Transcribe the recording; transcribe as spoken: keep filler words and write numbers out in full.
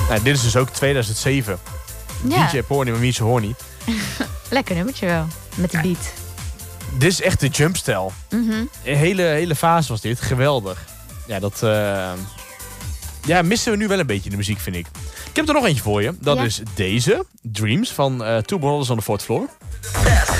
Nou, dit is dus ook tweeduizend zeven. Ja. D J Porny met Misha Horny. Lekker nummertje wel. Met de beat. Dit is echt de jumpstijl. Mm-hmm. Een hele, hele fase was dit. Geweldig. Ja, dat... Uh... Ja, missen we nu wel een beetje in de muziek, vind ik. Ik heb er nog eentje voor je. Dat ja. is deze. Dreams van uh, Two Brothers on the Fourth Floor.